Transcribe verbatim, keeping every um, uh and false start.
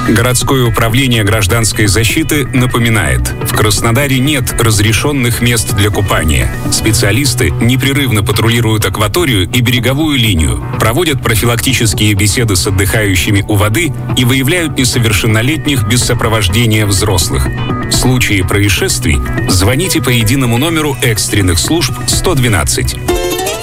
Городское управление гражданской защиты напоминает: в Краснодаре нет разрешенных мест для купания. Специалисты непрерывно патрулируют акваторию и береговую линию, проводят профилактические беседы с отдыхающими у воды и выявляют несовершеннолетних без сопровождения взрослых. В случае происшествий звоните по единому номеру экстренных служб сто двенадцать.